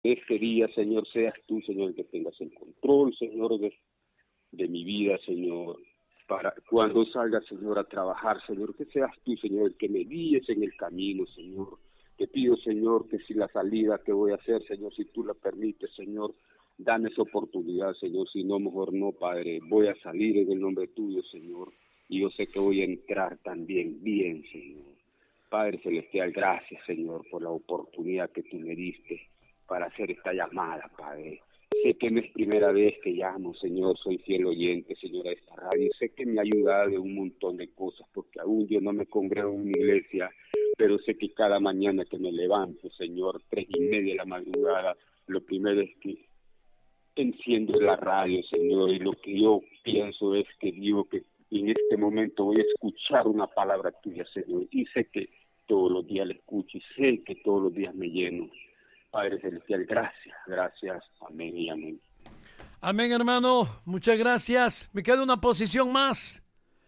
este día, Señor, seas tú, Señor, el que tengas el control, Señor, de mi vida, Señor. Para cuando salga, Señor, a trabajar, Señor, que seas tú, Señor, el que me guíes en el camino, Señor. Te pido, Señor, que si la salida que voy a hacer, Señor, si tú la permites, Señor, dame esa oportunidad, Señor. Si no, mejor no, Padre. Voy a salir en el nombre tuyo, Señor. Y yo sé que voy a entrar también bien, Señor. Padre Celestial, gracias, Señor, por la oportunidad que tú me diste para hacer esta llamada, Padre. Sé que no es primera vez que llamo, Señor, soy fiel oyente, Señor, a esta radio. Sé que me ha ayudado en un montón de cosas, porque aún yo no me congrego en una iglesia, pero sé que cada mañana que me levanto, Señor, 3:30 de la madrugada, lo primero es que enciendo la radio, Señor, y lo que yo pienso es que digo que en este momento voy a escuchar una palabra tuya, Señor, y sé que todos los días la escucho y sé que todos los días me lleno. Padre Celestial, gracias, amén y amén. Amén, hermano, muchas gracias. Me queda una posición más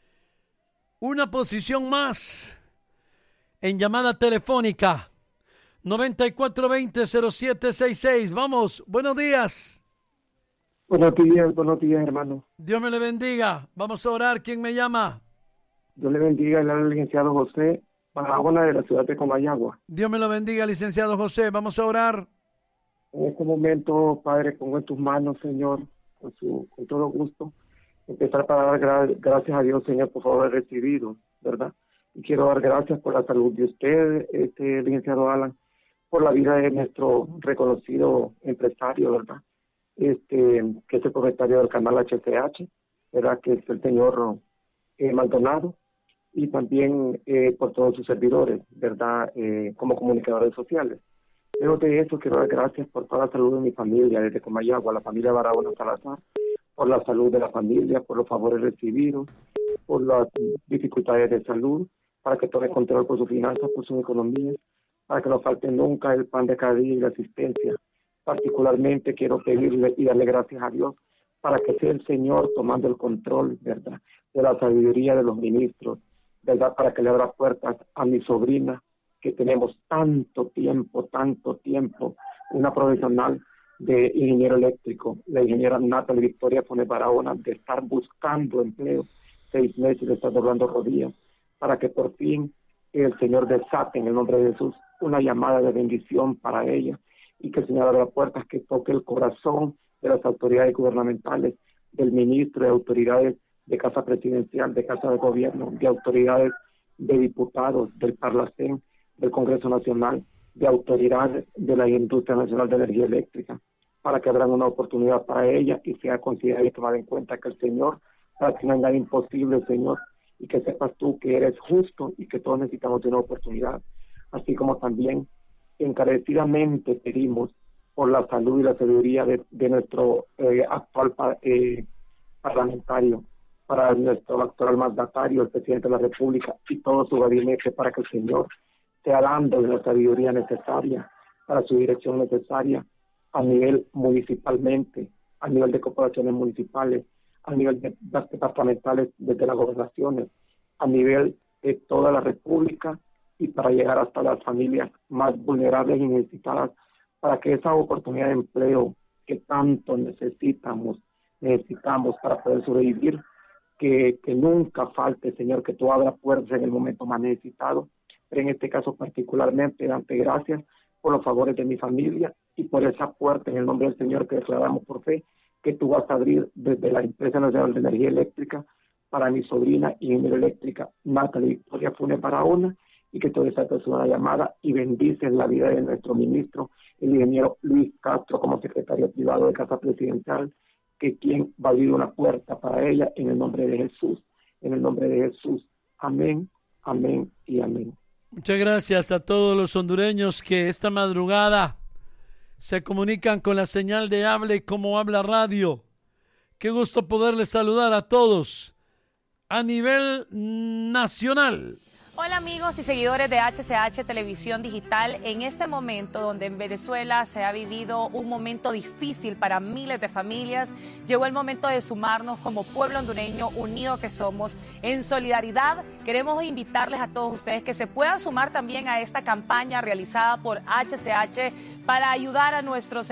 en llamada telefónica. 9420-0766. Vamos, buenos días. Buenos días, hermano. Dios me le bendiga. Vamos a orar. ¿Quién me llama? Dios le bendiga, el licenciado José Barahona de la ciudad de Comayagua. Dios me lo bendiga, licenciado José. Vamos a orar. En este momento, Padre, pongo en tus manos, Señor, con todo gusto, empezar para dar gracias a Dios, Señor, por favor, recibido, ¿verdad? Y quiero dar gracias por la salud de usted, licenciado Alan, por la vida de nuestro reconocido empresario, ¿verdad? Que es el propietario del canal HCH, ¿verdad? Que es el señor Maldonado, y también por todos sus servidores, ¿verdad? Como comunicadores sociales. Pero de eso quiero dar gracias por toda la salud de mi familia, desde Comayagua, la familia Barahona Salazar, por la salud de la familia, por los favores recibidos, por las dificultades de salud, para que tome control por sus finanzas, por sus economías, para que no falte nunca el pan de cada día y la asistencia. Particularmente quiero pedirle y darle gracias a Dios para que sea el Señor tomando el control, ¿verdad?, de la sabiduría de los ministros, ¿verdad?, para que le abra puertas a mi sobrina, que tenemos tanto tiempo, una profesional de ingeniero eléctrico, la ingeniera Natalie Victoria Funes Barahona, de estar buscando empleo 6 meses, de estar doblando rodillas, para que por fin el Señor desate en el nombre de Jesús una llamada de bendición para ella, y que el Señor abra puertas, que toque el corazón de las autoridades gubernamentales, del ministro, de autoridades de Casa Presidencial, de Casa de Gobierno, de autoridades de diputados, del Parlacén, del Congreso Nacional, de autoridades de la Industria Nacional de Energía Eléctrica, para que abran una oportunidad para ella y sea considerada y tomada en cuenta que el Señor, para que no haya nada imposible, Señor, y que sepas tú que eres justo y que todos necesitamos de una oportunidad, así como también encarecidamente pedimos por la salud y la sabiduría de nuestro actual parlamentario, para nuestro actual mandatario, el presidente de la República y todo su gabinete, para que el Señor sea dando la sabiduría necesaria para su dirección necesaria a nivel municipalmente, a nivel de corporaciones municipales, a nivel de las departamentales desde las gobernaciones, a nivel de toda la República, y para llegar hasta las familias más vulnerables y necesitadas, para que esa oportunidad de empleo que tanto necesitamos para poder sobrevivir, que nunca falte, Señor, que tú abras puertas en el momento más necesitado. Pero en este caso particularmente, darte gracias por los favores de mi familia y por esa puerta en el nombre del Señor que declaramos por fe, que tú vas a abrir desde la Empresa Nacional de Energía Eléctrica para mi sobrina ingeniera eléctrica Natalie Victoria Funes Barahona, y que tú desates una llamada y bendices la vida de nuestro ministro, el ingeniero Luis Castro, como secretario privado de Casa Presidencial, que quien va a abrir una puerta para ella en el nombre de Jesús, en el nombre de Jesús. Amén, amén y amén. Muchas gracias a todos los hondureños que esta madrugada se comunican con la señal de Hable Como Habla Radio. Qué gusto poderles saludar a todos a nivel nacional. Hola amigos y seguidores de HCH Televisión Digital. En este momento donde en Venezuela se ha vivido un momento difícil para miles de familias, llegó el momento de sumarnos como pueblo hondureño unido que somos. En solidaridad queremos invitarles a todos ustedes que se puedan sumar también a esta campaña realizada por HCH para ayudar a nuestros